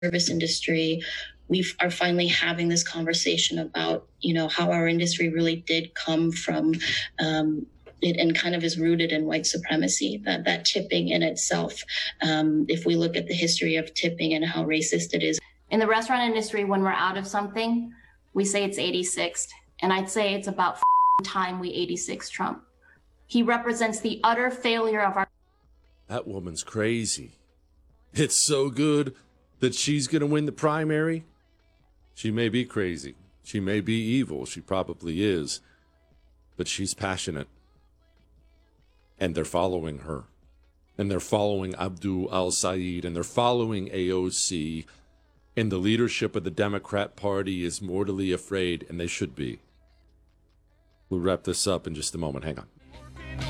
service industry, we are finally having this conversation about, how our industry really did come from it, and kind of is rooted in white supremacy, that tipping in itself. If we look at the history of tipping and how racist it is. In the restaurant industry, when we're out of something, we say it's 86th. And I'd say it's about time we 86 Trump. He represents the utter failure of our... That woman's crazy. It's so good that she's going to win the primary. She may be crazy. She may be evil. She probably is. But she's passionate. And they're following her. And they're following Abdul al-Sayed. And they're following AOC. And the leadership of the Democrat Party is mortally afraid. And they should be. We'll wrap this up in just a moment. Hang on.